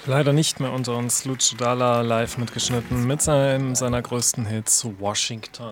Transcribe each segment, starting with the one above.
Leider nicht mehr unter uns. Lucio Dalla live mitgeschnitten mit seiner größten Hits Washington.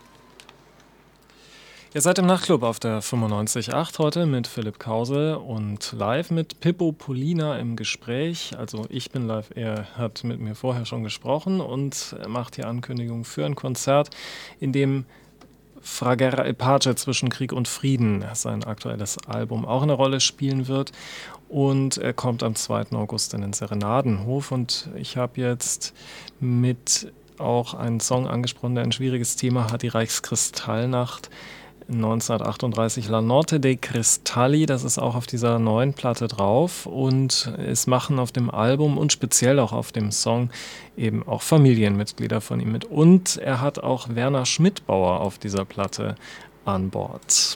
Ihr seid im Nachtclub auf der 95.8 heute mit Philipp Krause und live mit Pippo Polina im Gespräch. Also ich bin live, er hat mit mir vorher schon gesprochen und macht hier Ankündigungen für ein Konzert, in dem Fra Guerra e Pace zwischen Krieg und Frieden, sein aktuelles Album, auch eine Rolle spielen wird. Und er kommt am 2. August in den Serenadenhof. Und ich habe jetzt mit auch einen Song angesprochen, der ein schwieriges Thema hat, die Reichskristallnacht 1938, La Notte dei Cristalli, das ist auch auf dieser neuen Platte drauf. Und es machen auf dem Album und speziell auch auf dem Song eben auch Familienmitglieder von ihm mit. Und er hat auch Werner Schmidbauer auf dieser Platte an Bord.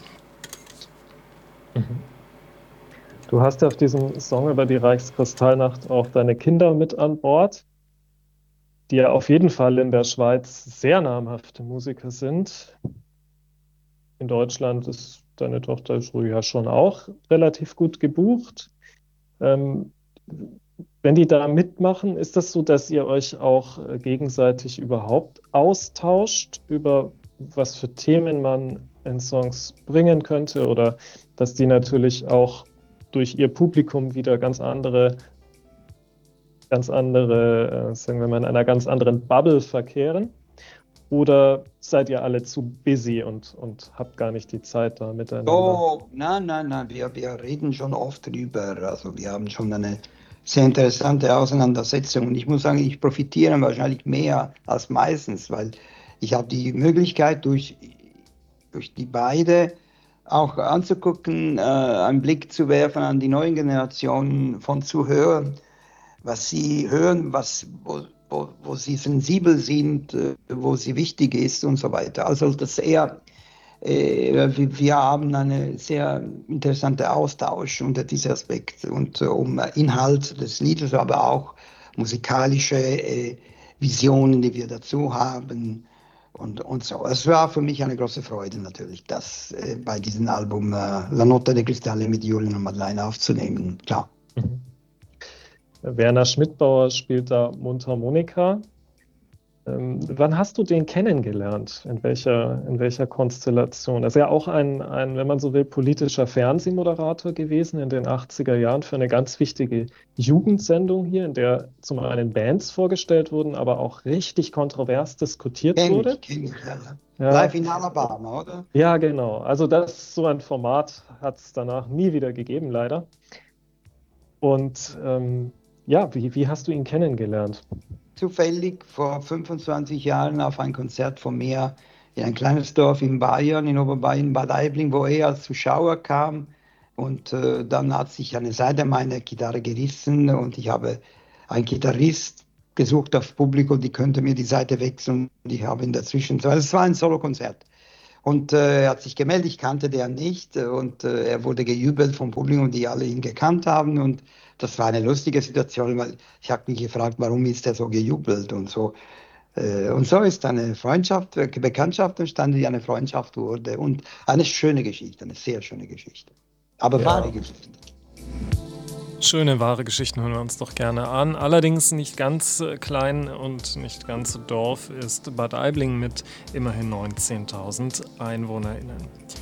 Du hast ja auf diesem Song über die Reichskristallnacht auch deine Kinder mit an Bord, die ja auf jeden Fall in der Schweiz sehr namhafte Musiker sind. In Deutschland ist deine Tochter ja schon auch relativ gut gebucht. Wenn die da mitmachen, ist das so, dass ihr euch auch gegenseitig überhaupt austauscht über was für Themen man in Songs bringen könnte oder dass die natürlich auch durch ihr Publikum wieder ganz andere, sagen wir mal, in einer ganz anderen Bubble verkehren? Oder seid ihr alle zu busy und habt gar nicht die Zeit da miteinander? Oh, nein, wir reden schon oft drüber. Also wir haben schon eine sehr interessante Auseinandersetzung. Und ich muss sagen, ich profitiere wahrscheinlich mehr als meistens, weil ich habe die Möglichkeit, durch die beide auch anzugucken, einen Blick zu werfen an die neuen Generationen von Zuhörern, was sie hören, wo sie sensibel sind, wo sie wichtig ist und so weiter. Also das eher, wir haben einen sehr interessanten Austausch unter diesem Aspekt und um Inhalt des Liedes, aber auch musikalische Visionen, die wir dazu haben und so. Es war für mich eine große Freude natürlich, das bei diesem Album La Notte dei Cristalli mit Julian und Madeleine aufzunehmen, klar. Werner Schmidbauer spielt da Mundharmonika. Wann hast du den kennengelernt? In welcher Konstellation? Er ist ja auch ein, wenn man so will, politischer Fernsehmoderator gewesen in den 80er Jahren für eine ganz wichtige Jugendsendung hier, in der zum einen Bands vorgestellt wurden, aber auch richtig kontrovers diskutiert wurde. Kenn ich, ja. Live in Alabama, oder? Ja, genau. Also so ein Format hat es danach nie wieder gegeben, leider. Und wie hast du ihn kennengelernt? Zufällig vor 25 Jahren auf ein Konzert von mir in ein kleines Dorf in Bayern, in Oberbayern, Bad Aibling, wo er als Zuschauer kam. Und dann hat sich eine Seite meiner Gitarre gerissen und ich habe einen Gitarrist gesucht auf Publikum, die könnte mir die Seite wechseln. Und ich habe in der Zwischenzeit, es war ein Solokonzert. Und er hat sich gemeldet, ich kannte den nicht und er wurde gejubelt vom Publikum, die alle ihn gekannt haben und das war eine lustige Situation, weil ich habe mich gefragt, warum ist er so gejubelt und so. Und so ist eine Freundschaft, Bekanntschaft entstanden, die eine Freundschaft wurde und eine schöne Geschichte, eine sehr schöne Geschichte, aber wahre Geschichte. Schöne, wahre Geschichten hören wir uns doch gerne an. Allerdings nicht ganz klein und nicht ganz Dorf ist Bad Aibling mit immerhin 19.000 EinwohnerInnen.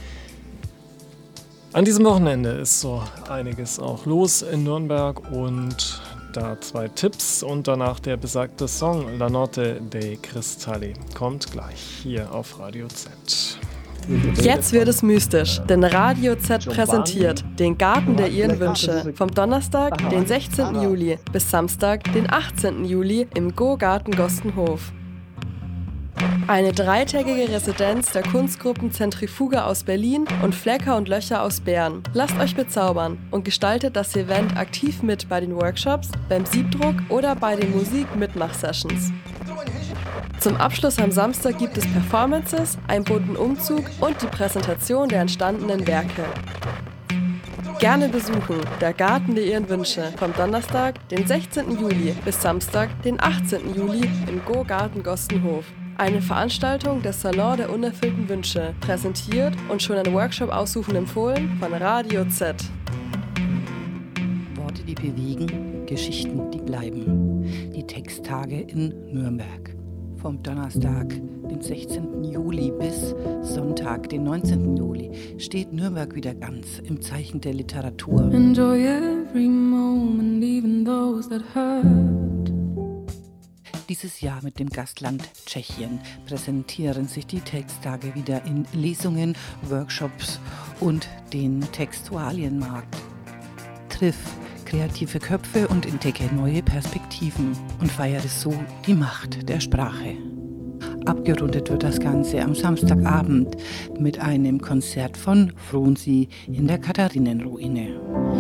An diesem Wochenende ist so einiges auch los in Nürnberg und da 2 Tipps und danach der besagte Song La Notte dei Cristalli kommt gleich hier auf Radio Z. Jetzt wird es mystisch, denn Radio Z präsentiert den Garten der Ihren Wünsche vom Donnerstag, den 16. Juli bis Samstag, den 18. Juli im Go-Garten Gostenhof. Eine 3-tägige Residenz der Kunstgruppen Zentrifuge aus Berlin und Flecker und Löcher aus Bern. Lasst euch bezaubern und gestaltet das Event aktiv mit bei den Workshops, beim Siebdruck oder bei den Musik-Mitmach-Sessions. Zum Abschluss am Samstag gibt es Performances, einen bunten Umzug und die Präsentation der entstandenen Werke. Gerne besuchen der Garten der Ihren Wünsche vom Donnerstag, den 16. Juli bis Samstag, den 18. Juli im Go-Garten Gostenhof. Eine Veranstaltung des Salon der unerfüllten Wünsche, präsentiert und schon ein Workshop aussuchen empfohlen von Radio Z. Worte, die bewegen, Geschichten, die bleiben. Die Texttage in Nürnberg. Vom Donnerstag, den 16. Juli bis Sonntag, den 19. Juli, steht Nürnberg wieder ganz im Zeichen der Literatur. Enjoy every moment, even those that hurt. Dieses Jahr mit dem Gastland Tschechien präsentieren sich die Texttage wieder in Lesungen, Workshops und den Textualienmarkt. Triff kreative Köpfe und entdecke neue Perspektiven und feiere so die Macht der Sprache. Abgerundet wird das Ganze am Samstagabend mit einem Konzert von Fronsi in der Katharinenruine.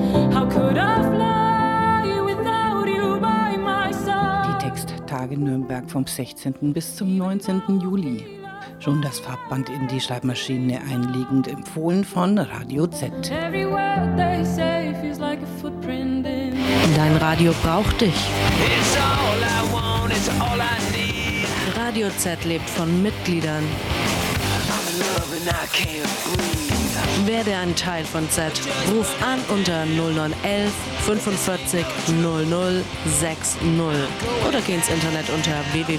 Die Texttage Nürnberg vom 16. bis zum 19. Juli. Schon das Farbband in die Schreibmaschine einlegend empfohlen von Radio Z. Dein Radio braucht dich. Radio Z lebt von Mitgliedern. Werde ein Teil von Z. Ruf an unter 0911 45 00 60 oder geh ins Internet unter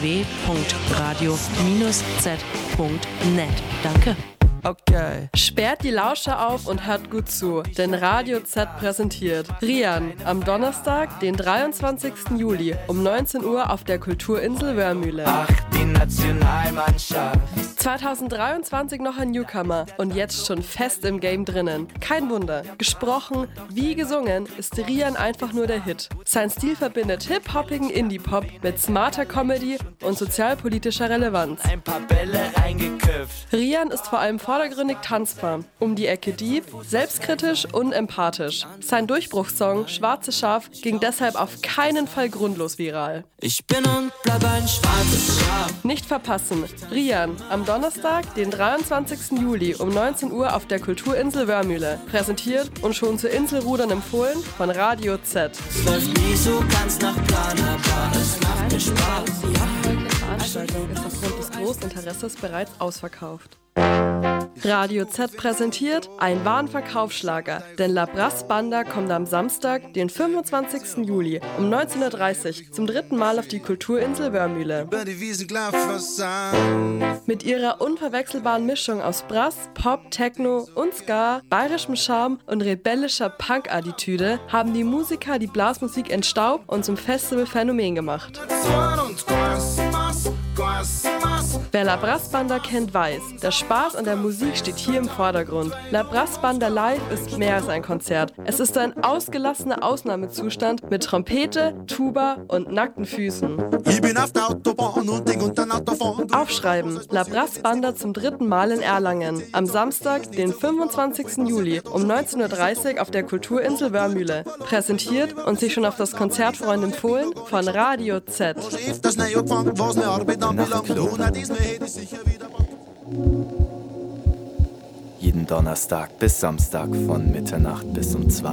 www.radio-z.net. Danke. Okay. Sperrt die Lauscher auf und hört gut zu, denn Radio Z präsentiert Rian am Donnerstag, den 23. Juli um 19 Uhr auf der Kulturinsel Wörmühle. Ach, die Nationalmannschaft. 2023 noch ein Newcomer und jetzt schon fest im Game drinnen. Kein Wunder, gesprochen wie gesungen ist Rian einfach nur der Hit. Sein Stil verbindet hip-hoppigen Indie-Pop mit smarter Comedy und sozialpolitischer Relevanz. Ein paar Bälle reingeköpft. Rian ist vor allem vordergründig tanzbar, um die Ecke deep, selbstkritisch und empathisch. Sein Durchbruchssong Schwarze Schaf ging deshalb auf keinen Fall grundlos viral. Ich bin und bleib ein schwarzes Schaf. Nicht verpassen, Rian am Donnerstag, den 23. Juli um 19 Uhr auf der Kulturinsel Wörmühle. Präsentiert und schon zur Inselrudern empfohlen von Radio Z. Es läuft nie so ganz nach Plan, aber es macht mir Spaß. Die nachfolgende Veranstaltung ist aufgrund des großen Interesses bereits ausverkauft. Radio Z präsentiert ein Warenverkaufsschlager, denn La Brass Banda kommt am Samstag, den 25. Juli um 19.30 Uhr zum dritten Mal auf die Kulturinsel Wörmühle. Mit ihrer unverwechselbaren Mischung aus Brass, Pop, Techno und Ska, bayerischem Charme und rebellischer Punk-Attitüde haben die Musiker die Blasmusik entstaubt und zum Festivalphänomen gemacht. Wer La Brass Banda kennt, weiß, der Spaß an der Musik steht hier im Vordergrund. La Brass Banda Live ist mehr als ein Konzert. Es ist ein ausgelassener Ausnahmezustand mit Trompete, Tuba und nackten Füßen. Ich bin auf der Autobahn und denk unter Autofahren. Aufschreiben: La Brass Banda zum dritten Mal in Erlangen. Am Samstag, den 25. Juli um 19.30 Uhr auf der Kulturinsel Wörmühle. Präsentiert und sich schon auf das Konzert freuen empfohlen von Radio Z. Jeden Donnerstag bis Samstag von Mitternacht bis um 2.